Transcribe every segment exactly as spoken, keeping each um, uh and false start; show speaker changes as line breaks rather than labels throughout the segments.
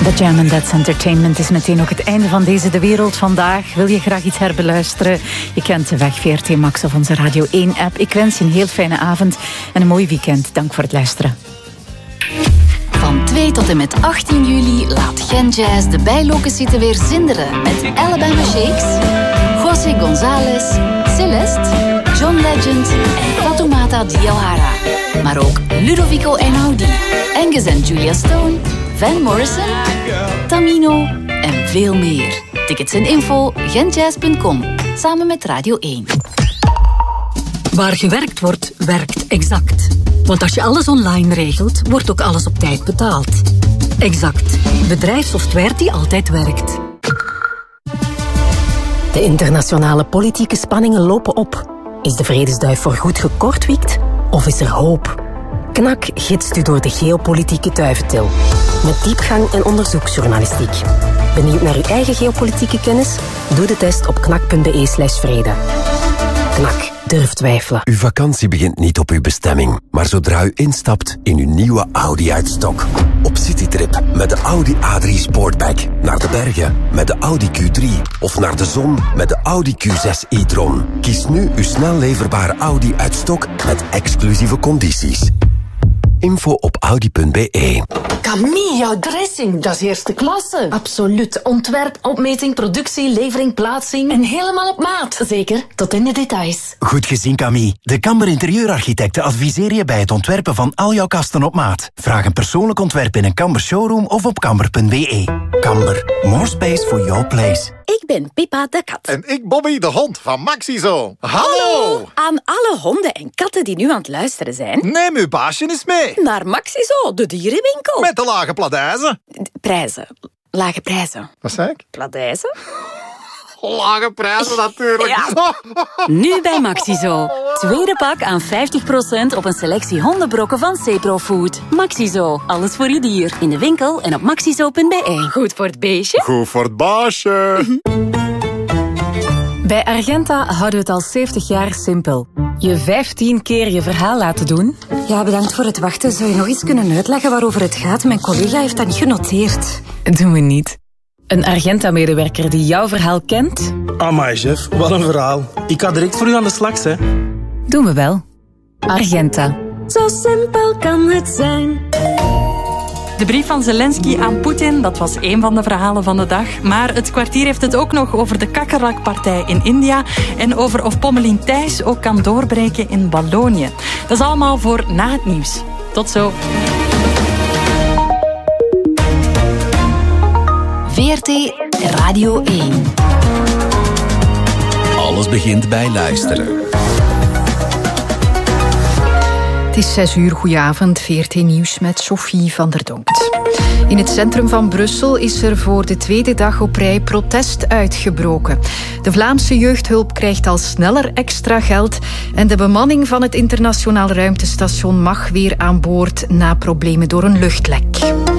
The Jam and That's Entertainment is meteen ook het einde van deze De Wereld Vandaag. Wil je graag iets herbeluisteren? Je kent de weg V R T Max of onze Radio één app. Ik wens je een heel fijne avond en een mooi weekend. Dank voor het luisteren.
Van twee tot en met achttien juli laat Gen Jazz de bijlocatie weer zinderen met Alabama Shakes, José González, Celeste, John Legend en Fatoumata Diawara. Maar ook Ludovico Einaudi, Angus en Julia Stone, Van Morrison, Tamino en veel meer. Tickets en info genjazz punt com, samen met Radio één.
Waar gewerkt wordt, werkt Exact. Want als je alles online regelt, wordt ook alles op tijd betaald. Exact. Bedrijfssoftware die altijd werkt. De internationale politieke spanningen lopen op. Is de vredesduif voorgoed gekortwiekt? Of is er hoop? Knak gidst u door de geopolitieke duiventil. Met diepgang en onderzoeksjournalistiek. Benieuwd naar uw eigen geopolitieke kennis? Doe de test op knak punt be slash vrede. Knak. Durf twijfelen.
Uw vakantie begint niet op uw bestemming, maar zodra u instapt in uw nieuwe Audi uit stok. Op citytrip met de Audi A drie Sportback. Naar de bergen met de Audi Q drie. Of naar de zon met de Audi Q zes e-tron. Kies nu uw snel leverbare Audi uit stok met exclusieve condities. Info op audi punt be.
Camille, jouw dressing, dat is eerste klasse.
Absoluut. Ontwerp, opmeting, productie, levering, plaatsing.
En helemaal op maat.
Zeker, tot in de details.
Goed gezien, Camille. De Kamber Interieurarchitecten adviseer je bij het ontwerpen van al jouw kasten op maat. Vraag een persoonlijk ontwerp in een Kamber showroom of op kamber punt be. Kamber, more space for your place.
Ik ben Pippa de kat.
En ik Bobby de hond van Maxizo. Hallo!
Hallo aan alle honden en katten die nu aan het luisteren zijn.
Neem uw baasje eens mee.
Naar Maxizo, de dierenwinkel.
Met de lage pladijzen.
Prijzen. Lage prijzen.
Wat zei ik?
Pladijzen?
Lage prijzen natuurlijk.
Ja. Nu bij Maxizo. Tweede pak aan vijftig procent op een selectie hondenbrokken van Cepro Food. Maxizo, alles voor je dier. In de winkel en op maxizo punt be. Goed voor het beestje.
Goed voor het baasje.
Bij Argenta houden we het al zeventig jaar simpel. Je vijftien keer je verhaal laten doen.
Ja, bedankt voor het wachten. Zou je nog eens kunnen uitleggen waarover het gaat? Mijn collega heeft dat niet genoteerd.
Doen we niet. Een Argenta-medewerker die jouw verhaal kent.
Amai, chef, wat een verhaal. Ik ga direct voor u aan de slag, hè.
Doen we wel. Argenta.
Zo simpel kan het zijn.
De brief van Zelensky aan Poetin, dat was één van de verhalen van de dag. Maar het kwartier heeft het ook nog over de kakkerlakpartij in India en over of Pommelien Thijs ook kan doorbreken in Wallonië. Dat is allemaal voor na het nieuws. Tot zo.
V R T Radio één.
Alles begint bij luisteren.
Het is zes uur, goedenavond, V R T Nieuws met Sophie van der Donkt. In het centrum van Brussel is er voor de tweede dag op rij protest uitgebroken. De Vlaamse jeugdhulp krijgt al sneller extra geld en de bemanning van het internationaal ruimtestation mag weer aan boord na problemen door een luchtlek.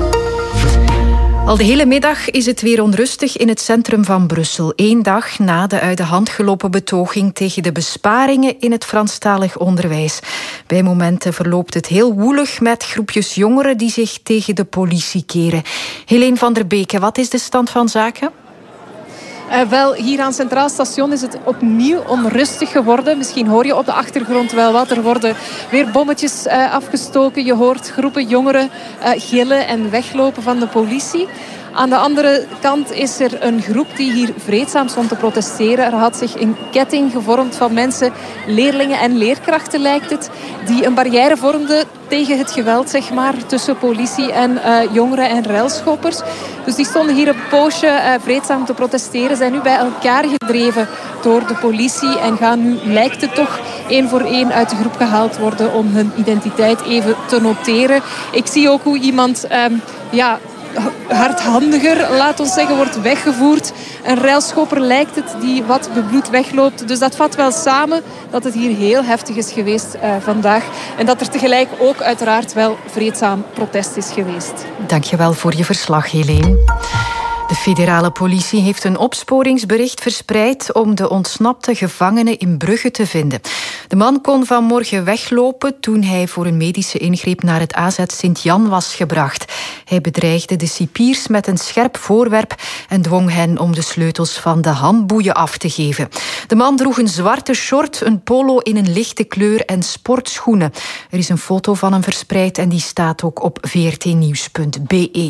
Al de hele middag is het weer onrustig in het centrum van Brussel. Eén dag na de uit de hand gelopen betoging tegen de besparingen in het Franstalig onderwijs. Bij momenten verloopt het heel woelig met groepjes jongeren die zich tegen de politie keren. Helene van der Beke, wat is de stand van zaken?
Uh, wel, hier aan Centraal Station is het opnieuw onrustig geworden. Misschien hoor je op de achtergrond wel wat. Er worden weer bommetjes uh, afgestoken. Je hoort groepen jongeren uh, gillen en weglopen van de politie. Aan de andere kant is er een groep die hier vreedzaam stond te protesteren. Er had zich een ketting gevormd van mensen, leerlingen en leerkrachten lijkt het, die een barrière vormden tegen het geweld, zeg maar, tussen politie en uh, jongeren en ruilschoppers. Dus die stonden hier een poosje uh, vreedzaam te protesteren, zijn nu bij elkaar gedreven door de politie en gaan nu, lijkt het toch, één voor één uit de groep gehaald worden om hun identiteit even te noteren. Ik zie ook hoe iemand um, ja, hardhandiger, laat ons zeggen, wordt weggevoerd. Een railschopper lijkt het, die wat bebloed wegloopt. Dus dat vat wel samen dat het hier heel heftig is geweest uh, vandaag. En dat er tegelijk ook uiteraard wel vreedzaam protest is geweest.
Dankjewel voor je verslag, Helene. De federale politie heeft een opsporingsbericht verspreid om de ontsnapte gevangene in Brugge te vinden. De man kon vanmorgen weglopen toen hij voor een medische ingreep naar het A Z Sint-Jan was gebracht. Hij bedreigde de cipiers met een scherp voorwerp en dwong hen om de sleutels van de handboeien af te geven. De man droeg een zwarte short, een polo in een lichte kleur en sportschoenen. Er is een foto van hem verspreid en die staat ook op v r t nieuws punt b e.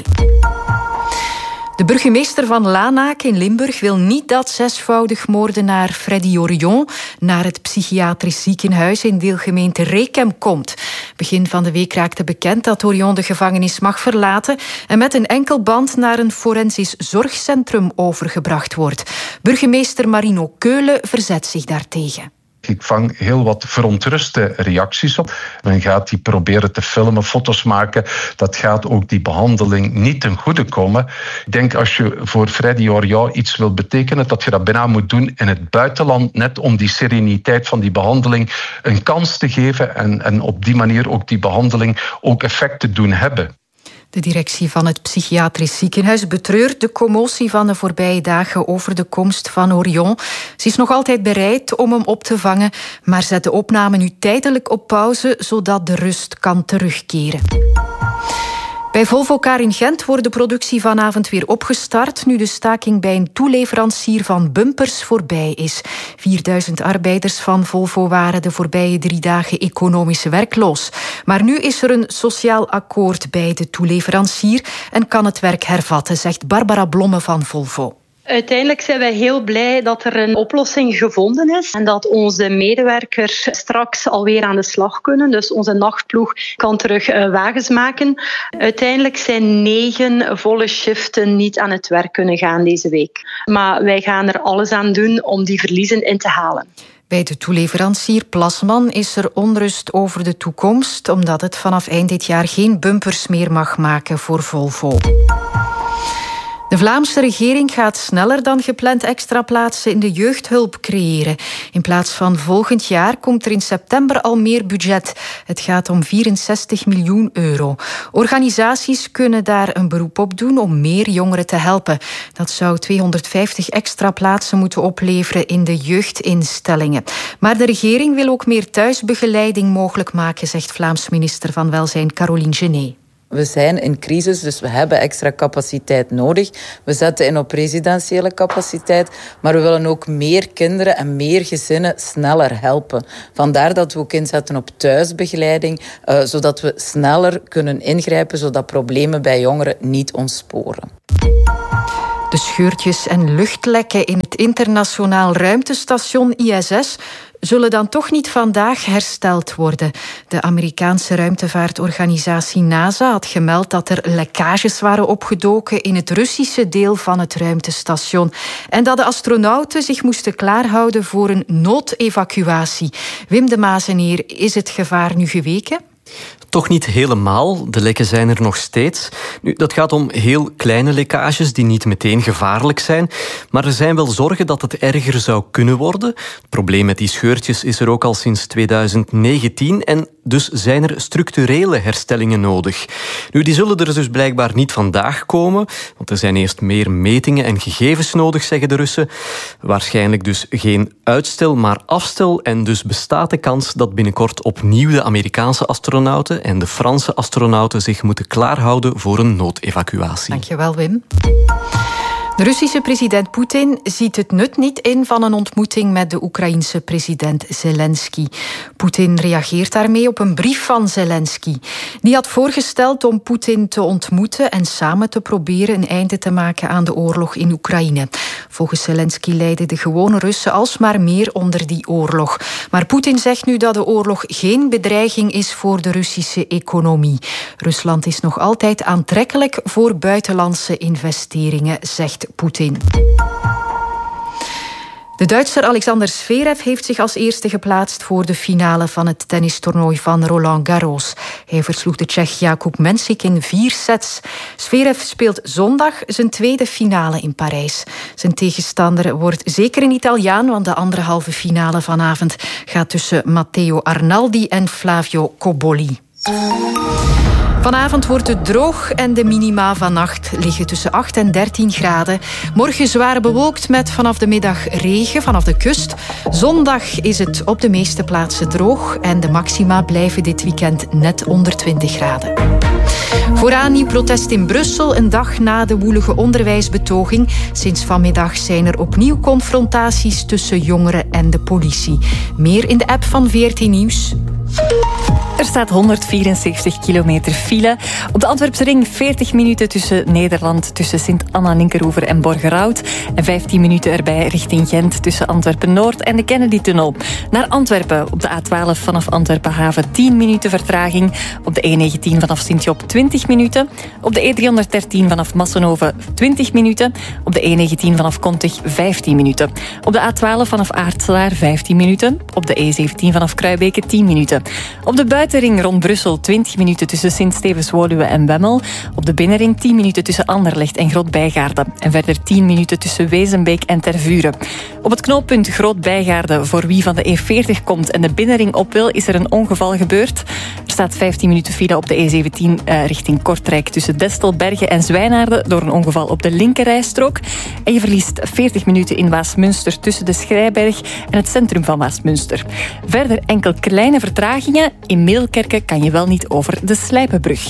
De burgemeester van Lanaak in Limburg wil niet dat zesvoudig moordenaar Freddy Orion naar het psychiatrisch ziekenhuis in deelgemeente Rekem komt. Begin van de week raakte bekend dat Orion de gevangenis mag verlaten en met een enkelband naar een forensisch zorgcentrum overgebracht wordt. Burgemeester Marino Keulen verzet zich daartegen.
Ik vang heel wat verontruste reacties op. Men gaat die proberen te filmen, foto's maken. Dat gaat ook die behandeling niet ten goede komen. Ik denk als je voor Freddy Orion iets wil betekenen, dat je dat bijna moet doen in het buitenland, net om die sereniteit van die behandeling een kans te geven en, en op die manier ook die behandeling ook effect te doen hebben.
De directie van het psychiatrisch ziekenhuis betreurt de commotie van de voorbije dagen over de komst van Orion. Ze is nog altijd bereid om hem op te vangen, maar zet de opname nu tijdelijk op pauze, zodat de rust kan terugkeren. Bij Volvo Car in Gent wordt de productie vanavond weer opgestart, nu de staking bij een toeleverancier van bumpers voorbij is. vierduizend arbeiders van Volvo waren de voorbije drie dagen economisch werkloos. Maar nu is er een sociaal akkoord bij de toeleverancier en kan het werk hervatten, zegt Barbara Blomme van Volvo.
Uiteindelijk zijn wij heel blij dat er een oplossing gevonden is en dat onze medewerkers straks alweer aan de slag kunnen. Dus onze nachtploeg kan terug wagens maken. Uiteindelijk zijn negen volle shiften niet aan het werk kunnen gaan deze week. Maar wij gaan er alles aan doen om die verliezen in te halen.
Bij de toeleverancier Plasman is er onrust over de toekomst, omdat het vanaf eind dit jaar geen bumpers meer mag maken voor Volvo. De Vlaamse regering gaat sneller dan gepland extra plaatsen in de jeugdhulp creëren. In plaats van volgend jaar komt er in september al meer budget. Het gaat om vierenzestig miljoen euro. Organisaties kunnen daar een beroep op doen om meer jongeren te helpen. Dat zou tweehonderdvijftig extra plaatsen moeten opleveren in de jeugdinstellingen. Maar de regering wil ook meer thuisbegeleiding mogelijk maken, zegt Vlaams minister van Welzijn Caroline Genet.
We zijn in crisis, dus we hebben extra capaciteit nodig. We zetten in op residentiële capaciteit, maar we willen ook meer kinderen en meer gezinnen sneller helpen. Vandaar dat we ook inzetten op thuisbegeleiding, uh, zodat we sneller kunnen ingrijpen, zodat problemen bij jongeren niet ontsporen.
De scheurtjes en luchtlekken in het internationaal ruimtestation I S S zullen dan toch niet vandaag hersteld worden. De Amerikaanse ruimtevaartorganisatie NASA had gemeld dat er lekkages waren opgedoken in het Russische deel van het ruimtestation en dat de astronauten zich moesten klaarhouden voor een noodevacuatie. Wim de Mazeneer, is het gevaar nu geweken?
Toch niet helemaal. De lekken zijn er nog steeds. Nu, dat gaat om heel kleine lekkages die niet meteen gevaarlijk zijn. Maar er zijn wel zorgen dat het erger zou kunnen worden. Het probleem met die scheurtjes is er ook al sinds tweeduizend negentien. En dus zijn er structurele herstellingen nodig. Nu, die zullen er dus blijkbaar niet vandaag komen. Want er zijn eerst meer metingen en gegevens nodig, zeggen de Russen. Waarschijnlijk dus geen uitstel, maar afstel. En dus bestaat de kans dat binnenkort opnieuw de Amerikaanse astronauten en de Franse astronauten zich moeten klaarhouden voor een noodevacuatie.
Dankjewel, Wim. De Russische president Poetin ziet het nut niet in van een ontmoeting met de Oekraïense president Zelensky. Poetin reageert daarmee op een brief van Zelensky. Die had voorgesteld om Poetin te ontmoeten en samen te proberen een einde te maken aan de oorlog in Oekraïne. Volgens Zelensky lijden de gewone Russen alsmaar meer onder die oorlog. Maar Poetin zegt nu dat de oorlog geen bedreiging is voor de Russische economie. Rusland is nog altijd aantrekkelijk voor buitenlandse investeringen, zegt Poetin. De Duitser Alexander Zverev heeft zich als eerste geplaatst voor de finale van het tennistoernooi van Roland Garros. Hij versloeg de Tsjech Jakub Mensik in vier sets. Zverev speelt zondag zijn tweede finale in Parijs. Zijn tegenstander wordt zeker een Italiaan, want de andere halve finale vanavond gaat tussen Matteo Arnaldi en Flavio Cobolli. Vanavond wordt het droog en de minima vannacht liggen tussen acht en dertien graden. Morgen zwaar bewolkt met vanaf de middag regen vanaf de kust. Zondag is het op de meeste plaatsen droog en de maxima blijven dit weekend net onder twintig graden. Vooraan nieuw protest in Brussel, een dag na de woelige onderwijsbetoging. Sinds vanmiddag zijn er opnieuw confrontaties tussen jongeren en de politie. Meer in de app van V R T Nieuws.
Er staat honderdvierenzeventig kilometer file. Op de Antwerpse ring veertig minuten tussen Nederland, tussen Sint-Anna-Linkeroever en Borgerhout. En vijftien minuten erbij richting Gent tussen Antwerpen-Noord en de Kennedy-tunnel. Naar Antwerpen op de A twaalf vanaf Antwerpen-Haven tien minuten vertraging. Op de E negentien vanaf Sint-Job twintig minuten. Op de E driehonderddertien vanaf Massenhoven twintig minuten. Op de E negentien vanaf Kontig vijftien minuten. Op de A twaalf vanaf Aartselaar vijftien minuten. Op de E zeventien vanaf Kruibeke tien minuten. Op de buitenring rond Brussel twintig minuten tussen Sint-Stevens-Woluwe en Wemmel. Op de binnenring tien minuten tussen Anderlecht en Groot-Bijgaarden. En verder tien minuten tussen Wezenbeek en Tervuren. Op het knooppunt Groot-Bijgaarden, voor wie van de E veertig komt en de binnenring op wil, is er een ongeval gebeurd. Er staat vijftien minuten file op de E zeventien uh, richting Kortrijk tussen Destel, Bergen en Zwijnaarden door een ongeval op de linkerrijstrook. En je verliest veertig minuten in Waasmunster tussen de Schrijberg en het centrum van Waasmunster. Verder enkel kleine vertragingen. In Middelkerken kan je wel niet over de Slijpenbrug.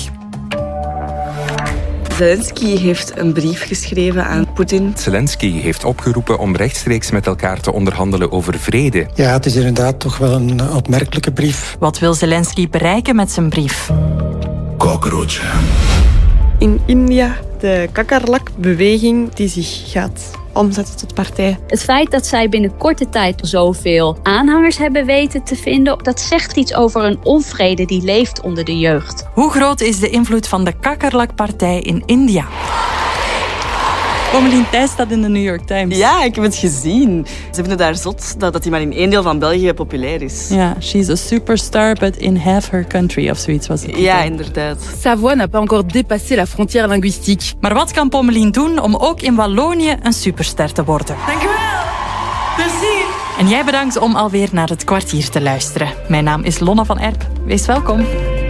Zelensky heeft een brief geschreven aan Poetin.
Zelensky heeft opgeroepen om rechtstreeks met elkaar te onderhandelen over vrede.
Ja, het is inderdaad toch wel een opmerkelijke brief.
Wat wil Zelensky bereiken met zijn brief?
Cockroach.
In India, de Kakarlak-beweging die zich gaat omzetten tot partij.
Het feit dat zij binnen korte tijd zoveel aanhangers hebben weten te vinden, dat zegt iets over een onvrede die leeft onder de jeugd.
Hoe groot is de invloed van de Kakarlak-partij in India? Pommelien Thijs staat in de New York Times.
Ja, ik heb het gezien. Ze vinden daar zot dat, dat hij maar in één deel van België populair is.
Ja, she's a superstar, but in half her country of zoiets was het.
Ja, inderdaad.
Sa voix n'a pas encore dépassé la frontière linguistique.
Maar wat kan Pommelien doen om ook in Wallonië een superster te worden?
Dank u wel. Merci.
En jij bedankt om alweer naar het kwartier te luisteren. Mijn naam is Lonna van Erp. Wees welkom.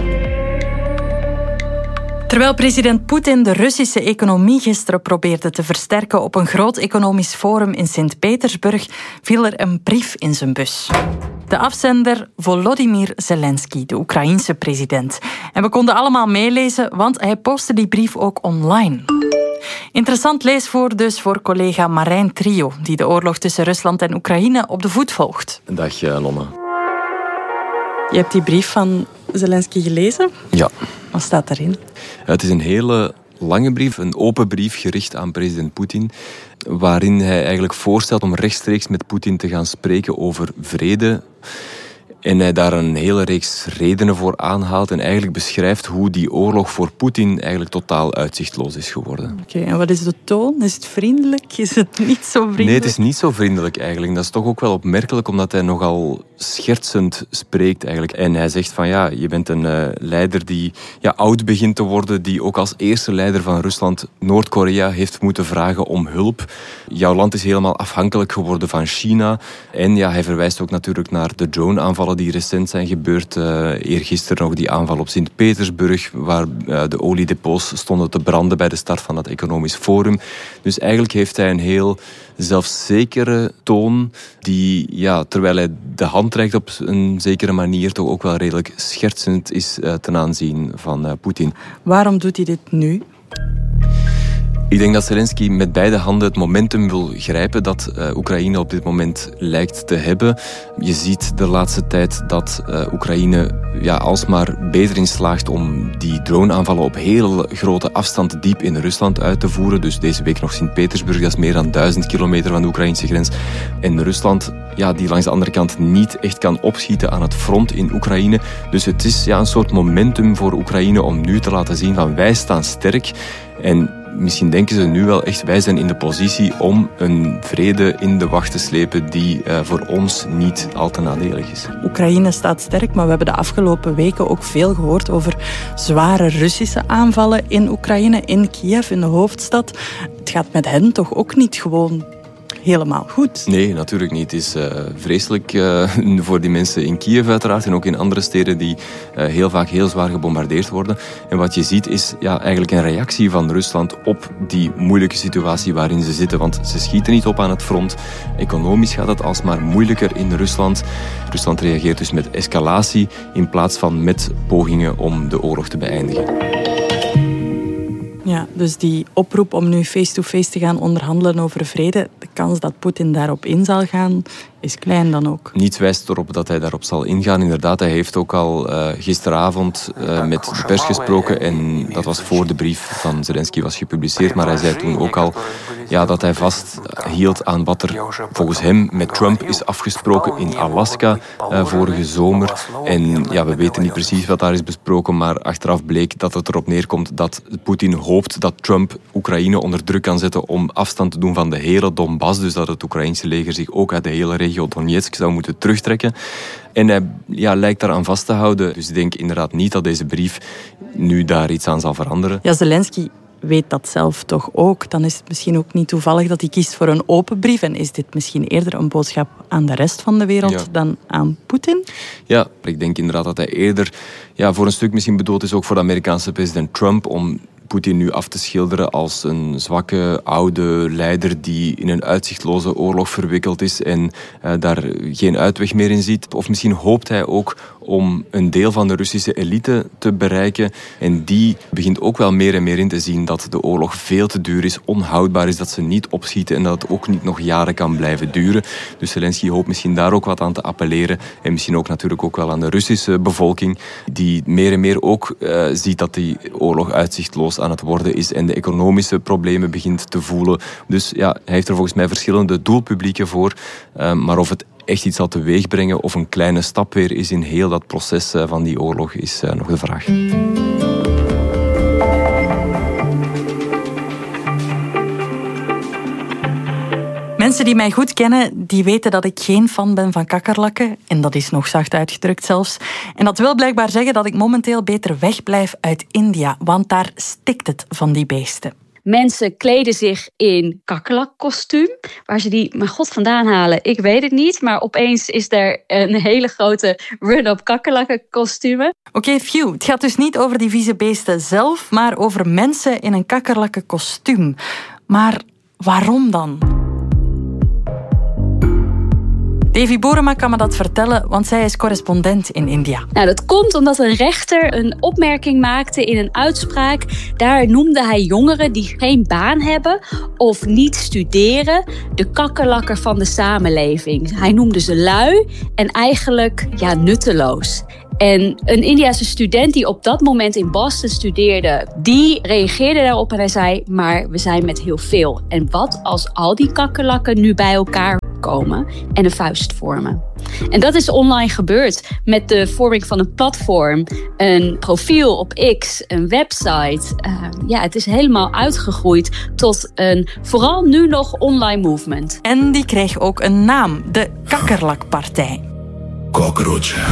Terwijl president Poetin de Russische economie gisteren probeerde te versterken op een groot economisch forum in Sint-Petersburg, viel er een brief in zijn bus. De afzender Volodymyr Zelensky, de Oekraïense president. En we konden allemaal meelezen, want hij postte die brief ook online. Interessant leesvoer dus voor collega Marijn Trio, die de oorlog tussen Rusland en Oekraïne op de voet volgt.
Dag Lonna.
Je hebt die brief van Zelensky gelezen?
Ja.
Wat staat daarin?
Het is een hele lange brief, een open brief gericht aan president Poetin, waarin hij eigenlijk voorstelt om rechtstreeks met Poetin te gaan spreken over vrede. En hij daar een hele reeks redenen voor aanhaalt en eigenlijk beschrijft hoe die oorlog voor Poetin eigenlijk totaal uitzichtloos is geworden.
Oké, okay, en wat is de toon? Is het vriendelijk? Is het niet zo vriendelijk?
Nee, het is niet zo vriendelijk eigenlijk. Dat is toch ook wel opmerkelijk, omdat hij nogal schertsend spreekt eigenlijk. En hij zegt van ja, je bent een uh, leider die ja, oud begint te worden, die ook als eerste leider van Rusland Noord-Korea heeft moeten vragen om hulp. Jouw land is helemaal afhankelijk geworden van China. En ja, hij verwijst ook natuurlijk naar de drone-aanvallen die recent zijn gebeurd. Uh, eergisteren nog die aanval op Sint-Petersburg, waar uh, de oliedepots stonden te branden bij de start van dat economisch forum. Dus eigenlijk heeft hij een heel zelfzekere toon die, ja, terwijl hij de hand reikt op een zekere manier, toch ook wel redelijk schertsend is uh, ten aanzien van uh, Poetin.
Waarom doet hij dit nu?
Ik denk dat Zelensky met beide handen het momentum wil grijpen dat uh, Oekraïne op dit moment lijkt te hebben. Je ziet de laatste tijd dat uh, Oekraïne ja, alsmaar beter in slaagt om die droneaanvallen op heel grote afstand diep in Rusland uit te voeren. Dus deze week nog Sint-Petersburg, dat is meer dan duizend kilometer van de Oekraïnse grens. En Rusland, ja, die langs de andere kant niet echt kan opschieten aan het front in Oekraïne. Dus het is ja, een soort momentum voor Oekraïne om nu te laten zien van wij staan sterk. En misschien denken ze nu wel echt, wij zijn in de positie om een vrede in de wacht te slepen die uh, voor ons niet al te nadelig is.
Oekraïne staat sterk, maar we hebben de afgelopen weken ook veel gehoord over zware Russische aanvallen in Oekraïne, in Kiev, in de hoofdstad. Het gaat met hen toch ook niet gewoon helemaal goed.
Nee, natuurlijk niet. Het is uh, vreselijk uh, voor die mensen in Kiev uiteraard en ook in andere steden die uh, heel vaak heel zwaar gebombardeerd worden. En wat je ziet is ja, eigenlijk een reactie van Rusland op die moeilijke situatie waarin ze zitten. Want ze schieten niet op aan het front. Economisch gaat het alsmaar moeilijker in Rusland. Rusland reageert dus met escalatie in plaats van met pogingen om de oorlog te beëindigen.
Ja, dus die oproep om nu face-to-face te gaan onderhandelen over vrede, de kans dat Poetin daarop in zal gaan, is klein dan ook.
Niets wijst erop dat hij daarop zal ingaan. Inderdaad, hij heeft ook al uh, gisteravond uh, met de pers gesproken en dat was voor de brief van Zelensky was gepubliceerd, maar hij zei toen ook al ja, dat hij vasthield aan wat er volgens hem met Trump is afgesproken in Alaska uh, vorige zomer. En ja, we weten niet precies wat daar is besproken, maar achteraf bleek dat het erop neerkomt dat Poetin hoopt dat Trump Oekraïne onder druk kan zetten om afstand te doen van de hele Donbass, dus dat het Oekraïnse leger zich ook uit de hele regio Donetsk zou moeten terugtrekken. En hij ja, lijkt daaraan vast te houden. Dus ik denk inderdaad niet dat deze brief nu daar iets aan zal veranderen.
Ja, Zelensky weet dat zelf toch ook. Dan is het misschien ook niet toevallig dat hij kiest voor een open brief. En is dit misschien eerder een boodschap aan de rest van de wereld ja. dan aan Poetin?
Ja, ik denk inderdaad dat hij eerder ja, voor een stuk misschien bedoeld is ook voor de Amerikaanse president Trump om Poetin nu af te schilderen als een zwakke, oude leider die in een uitzichtloze oorlog verwikkeld is en uh, daar geen uitweg meer in ziet. Of misschien hoopt hij ook om een deel van de Russische elite te bereiken. En die begint ook wel meer en meer in te zien dat de oorlog veel te duur is, onhoudbaar is, dat ze niet opschieten en dat het ook niet nog jaren kan blijven duren. Dus Zelensky hoopt misschien daar ook wat aan te appelleren. En misschien ook natuurlijk ook wel aan de Russische bevolking, die meer en meer ook uh, ziet dat die oorlog uitzichtloos aan het worden is en de economische problemen begint te voelen. Dus ja, hij heeft er volgens mij verschillende doelpublieken voor. Uh, maar of het echt iets zal teweegbrengen of een kleine stap weer is in heel dat proces uh, van die oorlog is uh, nog de vraag.
Mensen die mij goed kennen, die weten dat ik geen fan ben van kakkerlakken. En dat is nog zacht uitgedrukt zelfs. En dat wil blijkbaar zeggen dat ik momenteel beter wegblijf uit India. Want daar stikt het van die beesten.
Mensen kleden zich in kakkerlakkostuum. Waar ze die, mijn god, vandaan halen, ik weet het niet. Maar opeens is er een hele grote run op kakkerlakkenkostumen.
Oké, okay, phew. Het gaat dus niet over die vieze beesten zelf, maar over mensen in een kakkerlakkenkostuum. Maar waarom dan? Davy Borema kan me dat vertellen, want zij is correspondent in India.
Nou, dat komt omdat een rechter een opmerking maakte in een uitspraak. Daar noemde hij jongeren die geen baan hebben of niet studeren de kakkerlakken van de samenleving. Hij noemde ze lui en eigenlijk ja, nutteloos. En een Indiase student die op dat moment in Boston studeerde, die reageerde daarop en hij zei, maar we zijn met heel veel. En wat als al die kakkerlakken nu bij elkaar komen en een vuist vormen? En dat is online gebeurd met de vorming van een platform, een profiel op X, een website. Uh, ja, het is helemaal uitgegroeid tot een vooral nu nog online movement.
En die kreeg ook een naam, de Kakkerlakpartij.
Cockroach.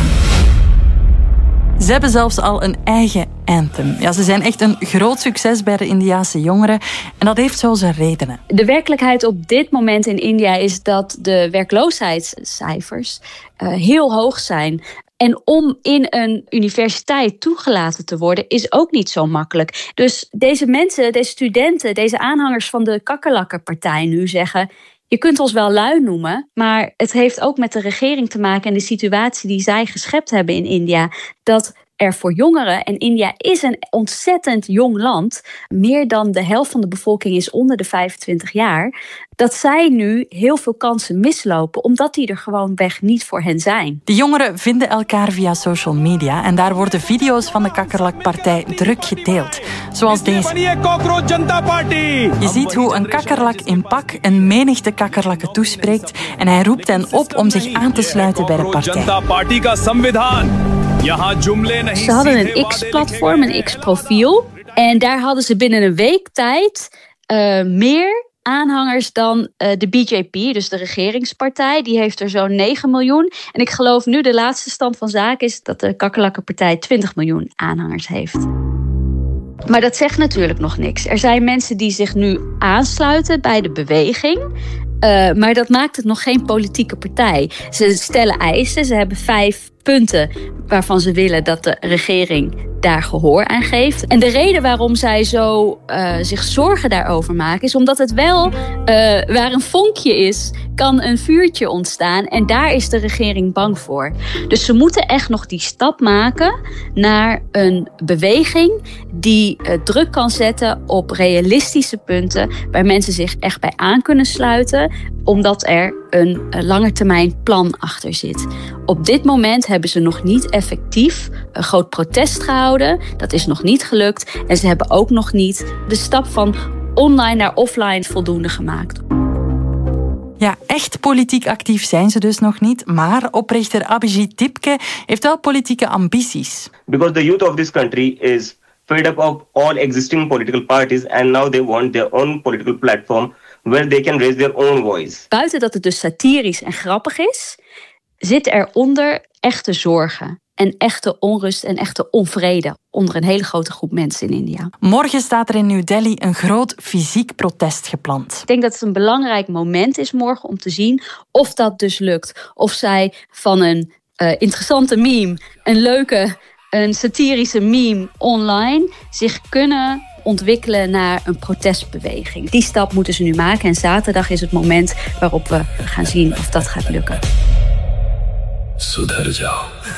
Ze hebben zelfs al een eigen anthem. Ja, ze zijn echt een groot succes bij de Indiase jongeren. En dat heeft zo zijn redenen.
De werkelijkheid op dit moment in India is dat de werkloosheidscijfers uh, heel hoog zijn. En om in een universiteit toegelaten te worden is ook niet zo makkelijk. Dus deze mensen, deze studenten, deze aanhangers van de Kakkerlakkenpartij nu zeggen, je kunt ons wel lui noemen, maar het heeft ook met de regering te maken en de situatie die zij geschept hebben in India, dat er voor jongeren, en India is een ontzettend jong land, meer dan de helft van de bevolking is onder de vijfentwintig jaar, dat zij nu heel veel kansen mislopen, omdat die er gewoonweg niet voor hen zijn.
De jongeren vinden elkaar via social media en daar worden video's van de Kakkerlakpartij druk gedeeld. Zoals deze. Je ziet hoe een kakkerlak in pak een menigte kakkerlakken toespreekt en hij roept hen op om zich aan te sluiten bij de partij.
Ze hadden een X-platform, een X-profiel. En daar hadden ze binnen een week tijd uh, meer aanhangers dan uh, de B J P, dus de regeringspartij. Die heeft er zo'n negen miljoen. En ik geloof nu de laatste stand van zaken is dat de Kakkerlakkenpartij twintig miljoen aanhangers heeft. Maar dat zegt natuurlijk nog niks. Er zijn mensen die zich nu aansluiten bij de beweging. Uh, maar dat maakt het nog geen politieke partij. Ze stellen eisen, ze hebben vijf punten waarvan ze willen dat de regering daar gehoor aan geeft. En de reden waarom zij zo uh, zich zorgen daarover maken is omdat het wel, uh, waar een vonkje is, kan een vuurtje ontstaan. En daar is de regering bang voor. Dus ze moeten echt nog die stap maken naar een beweging die uh, druk kan zetten op realistische punten waar mensen zich echt bij aan kunnen sluiten, omdat er een uh, langetermijn plan achter zit. Op dit moment hebben ze nog niet effectief een groot protest gehouden. Dat is nog niet gelukt. En ze hebben ook nog niet de stap van online naar offline voldoende gemaakt.
Ja, echt politiek actief zijn ze dus nog niet. Maar oprichter Abhijit Dipke heeft wel politieke ambities.
Because the youth of this country is fed up of all existing political parties and now they want their own political platform where they can raise their own voice.
Buiten dat het dus satirisch en grappig is, zit eronder echte zorgen en echte onrust en echte onvrede onder een hele grote groep mensen in India.
Morgen staat er in New Delhi een groot fysiek protest gepland.
Ik denk dat het een belangrijk moment is morgen om te zien of dat dus lukt. Of zij van een uh, interessante meme, een leuke, een satirische meme online zich kunnen ontwikkelen naar een protestbeweging. Die stap moeten ze nu maken en zaterdag is het moment waarop we gaan zien of dat gaat lukken.
Sudhar jao.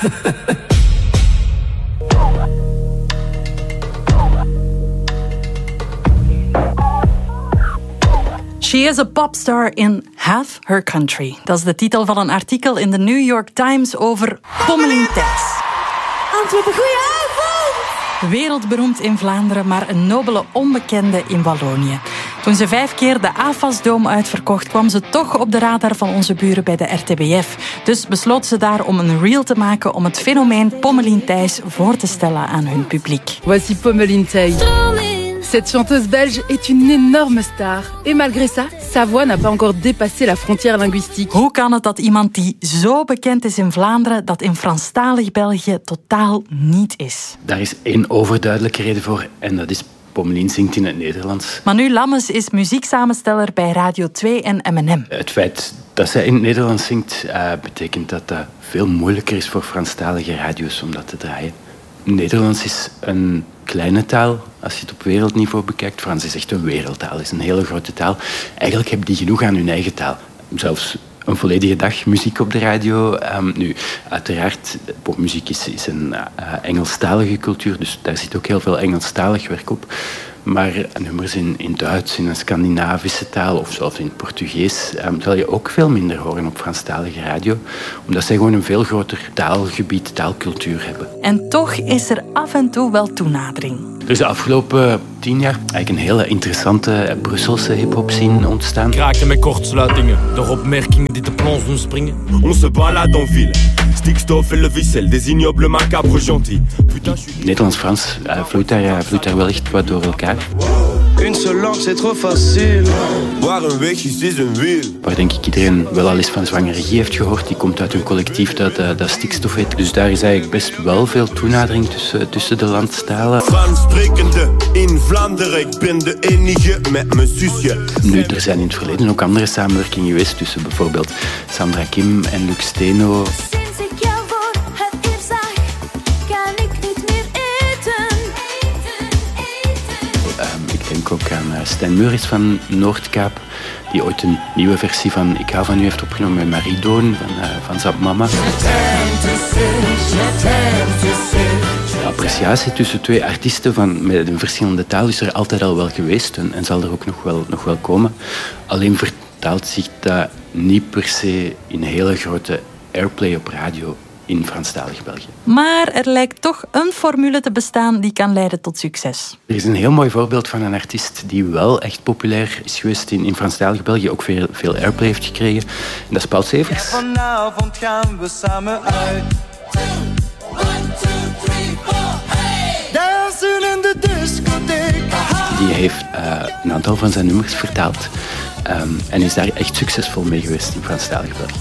She is a popstar in half her country. Dat is de titel van een artikel in de New York Times over Pommelien Thijs.
Antwerpen, goedenavond!
Wereldberoemd in Vlaanderen, maar een nobele onbekende in Wallonië. Toen ze vijf keer de A F A S-dome uitverkocht, kwam ze toch op de radar van onze buren bij de R T B F. Dus besloot ze daar om een reel te maken om het fenomeen Pommelien Thijs voor te stellen aan hun publiek.
Voici Pommelien Thijs. Cette chanteuse belge est une énorme star. Et malgré ça, sa voix n'a pas encore dépassé la frontière linguistique.
Hoe kan het dat iemand die zo bekend is in Vlaanderen, dat in Franstalig België totaal niet is?
Daar is één overduidelijke reden voor en dat is Pommelien zingt in het Nederlands.
Manu Lammes is muzieksamensteller bij Radio twee en M en M.
Het feit dat zij in het Nederlands zingt, uh, betekent dat dat veel moeilijker is voor Franstalige radio's om dat te draaien. Nederlands is een kleine taal, als je het op wereldniveau bekijkt. Frans is echt een wereldtaal, is een hele grote taal. Eigenlijk hebben die genoeg aan hun eigen taal. Zelfs een volledige dag muziek op de radio. Um, nu, uiteraard, popmuziek is, is een uh, Engelstalige cultuur, dus daar zit ook heel veel Engelstalig werk op. Maar nummers in, in Duits, in een Scandinavische taal of zelfs in het Portugees um, zal je ook veel minder horen op Franstalige radio. Omdat zij gewoon een veel groter taalgebied, taalcultuur hebben.
En toch is er af en toe wel toenadering.
Er is de afgelopen tien jaar eigenlijk een hele interessante Brusselse hip-hop scene ontstaan.
Kraken met kortsluitingen, door opmerkingen die de plons doen springen.
On se balade en ville. Stikstof et le ficelle, des ignobles macabres gentils.
Nederlands-Frans uh, vloeit, daar, uh, vloeit daar wel echt wat door elkaar.
Une seule langue, c'est trop facile. Waar een weg is, is een wiel.
Waar denk ik iedereen wel al eens van Zwangere Guy heeft gehoord. Die komt uit een collectief dat, uh, dat Stikstof heet. Dus daar is eigenlijk best wel veel toenadering tussen, tussen de landstalen.
Frans sprekende in Vlaanderen, ik ben de enige met mijn zusje.
Nu, er zijn in het verleden ook andere samenwerkingen geweest tussen bijvoorbeeld Sandra Kim en Luc Steno. Ik denk ook aan uh, Stijn Meuris van Noordkaap, die ooit een nieuwe versie van Ik hou van u heeft opgenomen met Marie Doorn van, uh, van Zap Mama. De appreciatie tussen twee artiesten van, met een verschillende taal is er altijd al wel geweest en, en zal er ook nog wel, nog wel komen. Alleen vertaalt zich dat niet per se in hele grote airplay op radio in Franstalig België.
Maar er lijkt toch een formule te bestaan die kan leiden tot succes.
Er is een heel mooi voorbeeld van een artiest die wel echt populair is geweest in, in Franstalig België, ook veel, veel airplay heeft gekregen. En dat is Paul Severs.
Vanavond gaan we samen uit. Dansen in de discotheek.
Die heeft uh, een aantal van zijn nummers vertaald um, en is daar echt succesvol mee geweest in Franstalig België.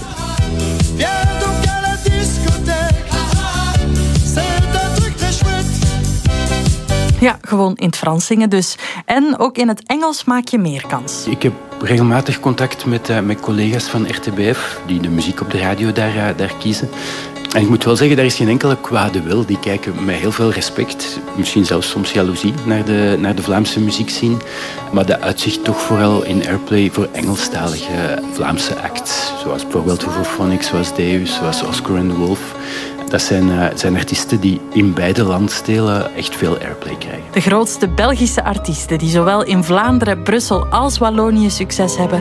Ja, gewoon in het Frans zingen dus. En ook in het Engels maak je meer kans.
Ik heb regelmatig contact met, uh, met collega's van R T B F die de muziek op de radio daar, uh, daar kiezen. En ik moet wel zeggen, daar is geen enkele kwade wil. Die kijken met heel veel respect, misschien zelfs soms jaloezie, naar de, naar de Vlaamse muziekscene. Maar dat uitzicht toch vooral in airplay voor Engelstalige Vlaamse acts. Zoals bijvoorbeeld Hooverphonics, zoals Deus, zoals Oscar and the Wolf. Dat zijn, uh, zijn artiesten die in beide landstelen echt veel airplay krijgen.
De grootste Belgische artiesten die zowel in Vlaanderen, Brussel als Wallonië succes hebben,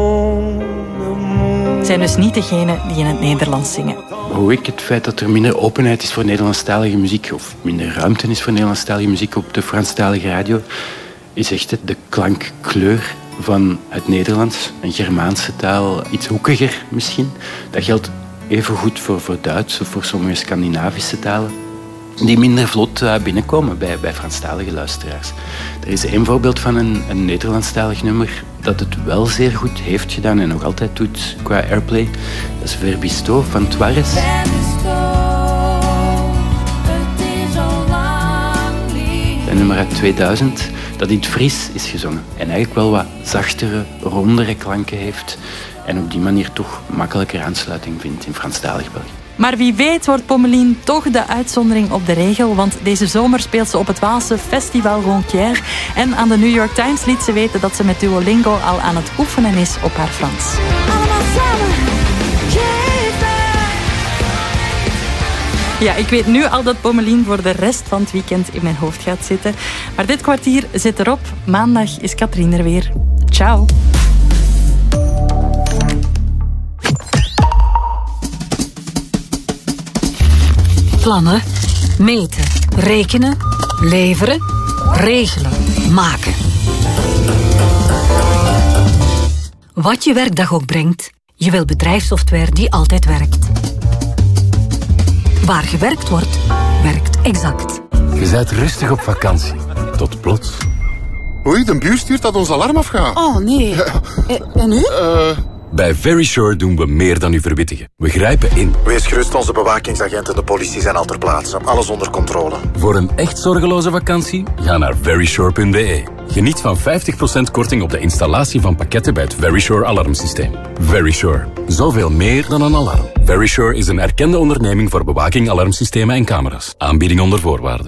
zijn dus niet degenen die in het Nederlands zingen.
Hoe ik het feit dat er minder openheid is voor Nederlandstalige muziek, of minder ruimte is voor Nederlandstalige muziek op de Franstalige radio, is echt de klankkleur van het Nederlands. Een Germaanse taal, iets hoekiger misschien. Dat geldt even goed voor, voor Duits of voor sommige Scandinavische talen, die minder vlot uh, binnenkomen bij, bij Franstalige luisteraars. Er is één voorbeeld van een, een Nederlandstalig nummer dat het wel zeer goed heeft gedaan en nog altijd doet qua airplay. Dat is Verbisto van Twares. Een nummer uit tweeduizend dat in het Fries is gezongen en eigenlijk wel wat zachtere, rondere klanken heeft en op die manier toch makkelijker aansluiting vindt in Franstalig België.
Maar wie weet wordt Pommelien toch de uitzondering op de regel, want deze zomer speelt ze op het Waalse Festival Ronquière en aan de New York Times liet ze weten dat ze met Duolingo al aan het oefenen is op haar Frans. Ja, ik weet nu al dat Pommelien voor de rest van het weekend in mijn hoofd gaat zitten. Maar dit kwartier zit erop. Maandag is Katrien er weer. Ciao.
Plannen, meten, rekenen, leveren, regelen, maken. Wat je werkdag ook brengt, je wil bedrijfssoftware die altijd werkt. Waar gewerkt wordt, werkt Exact.
Je bent rustig op vakantie. Tot plots.
Oei, de buur stuurt dat ons alarm afgaat.
Oh nee. En nu?
Uh...
Bij Verisure doen we meer dan u verwittigen. We grijpen in.
Wees gerust, onze bewakingsagenten en de politie zijn al ter plaatse. Alles onder controle.
Voor een echt zorgeloze vakantie, ga naar verisure punt b e. Geniet van vijftig procent korting op de installatie van pakketten bij het Verisure alarmsysteem. Verisure. Zoveel meer dan een alarm. Verisure is een erkende onderneming voor bewaking, alarmsystemen en camera's. Aanbieding onder voorwaarden.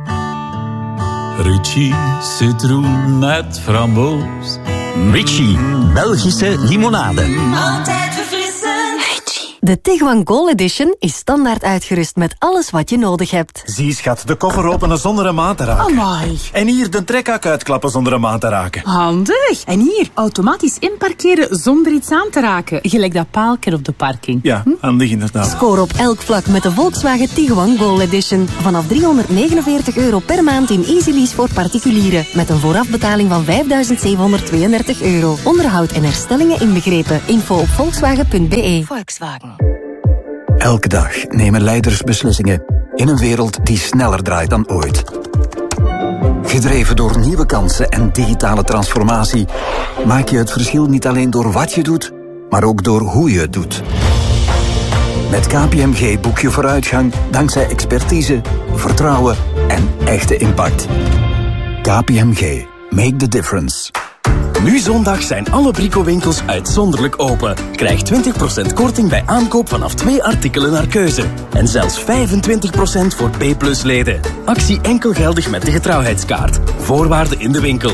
Ritchie citroen met framboos. Ritchie, Belgische limonade.
Altijd verfrissen. Ritchie. De Tiguan Gold Edition is standaard uitgerust met alles wat je nodig hebt.
Zie schat, de koffer openen zonder een maat te raken.
Amai.
En hier de trekhak uitklappen zonder een maat te raken.
Handig. En hier, automatisch inparkeren zonder iets aan te raken. Gelijk dat paaltje op de parking.
Ja, handig inderdaad.
Score op elk vlak met de Volkswagen Tiguan Gold Edition. Vanaf driehonderdnegenenveertig euro per maand in Easy Lease voor particulieren. Met een voorafbetaling van vijfduizend zevenhonderdtweeëndertig euro. Onderhoud en herstellingen inbegrepen. Info op volkswagen punt b e. Volkswagen.
Elke dag nemen leiders beslissingen in een wereld die sneller draait dan ooit. Gedreven door nieuwe kansen en digitale transformatie maak je het verschil niet alleen door wat je doet, maar ook door hoe je het doet. Met K P M G boek je vooruitgang dankzij expertise, vertrouwen en echte impact. K P M G. Make the difference.
Nu zondag zijn alle Brico-winkels uitzonderlijk open. Krijg twintig procent korting bij aankoop vanaf twee artikelen naar keuze. En zelfs vijfentwintig procent voor P plus leden. Actie enkel geldig met de getrouwheidskaart. Voorwaarden in de winkel.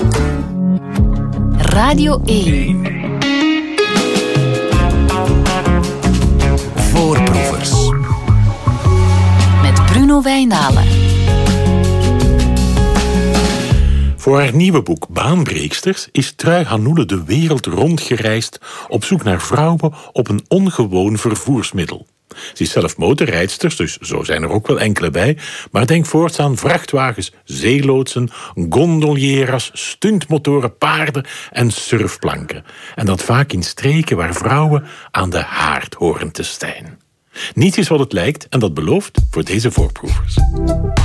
Radio één.
Voorproevers.
Met Bruno Wijnalen.
Voor haar nieuwe boek Baanbreeksters is Trui Hanoele de wereld rondgereisd op zoek naar vrouwen op een ongewoon vervoersmiddel. Ze is zelf motorrijdster, dus zo zijn er ook wel enkele bij, maar denk voorts aan vrachtwagens, zeeloodsen, gondolieras, stuntmotoren, paarden en surfplanken. En dat vaak in streken waar vrouwen aan de haard horen te stijn. Niets is wat het lijkt en dat belooft voor deze voorproevers.